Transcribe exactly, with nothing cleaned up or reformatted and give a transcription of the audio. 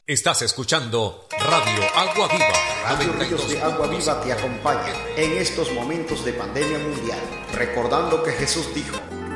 Estás escuchando Radio Agua Viva. Radio Ríos de Agua Viva te acompaña en estos momentos de pandemia mundial, recordando que Jesús dijo: